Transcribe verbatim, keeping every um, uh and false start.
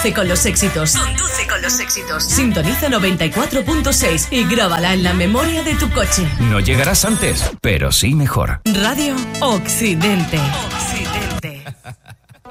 Conduce con los éxitos. Conduce con los éxitos. Sintoniza noventa y cuatro punto seis y grábala en la memoria de tu coche. No llegarás antes, pero sí mejor. Radio Occidente.